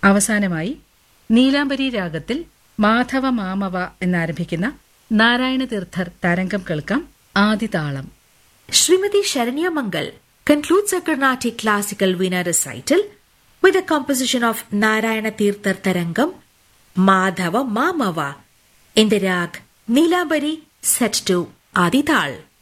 അവസാനമായി നീലാംബരി രാഗത്തിൽ മാധവ മാമവ എന്നാരംഭിക്കുന്ന നാരായണ തീർത്ഥർ തരംഗം കേൾക്കാം. ആദിതാളം. Srimati Sharanya Mangal concludes her Carnatic classical Veena recital with a composition of Narayana Tirthar Tarangam, Madhava Mamava, in the rag Neelambari set to Adi Tal.